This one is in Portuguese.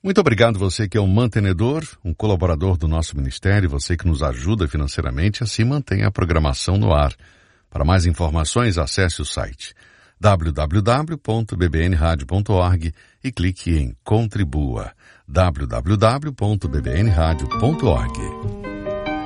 Muito obrigado você que é um mantenedor, um colaborador do nosso ministério, você que nos ajuda financeiramente, assim mantém a programação no ar. Para mais informações, acesse o site www.bbnradio.org e clique em Contribua. www.bbnradio.org.